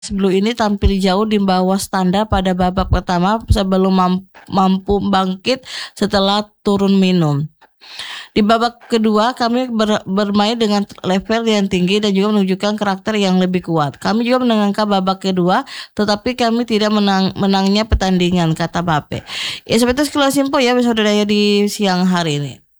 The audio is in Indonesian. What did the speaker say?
Blue ini tampil jauh di bawah standar pada babak pertama sebelum mampu bangkit setelah turun minum. Di babak kedua kami bermain dengan level yang tinggi dan juga menunjukkan karakter yang lebih kuat. Kami juga menangkan babak kedua, tetapi kami tidak menangnya pertandingan, kata Bape. Ya seperti sekilas info ya saudara di siang hari ini.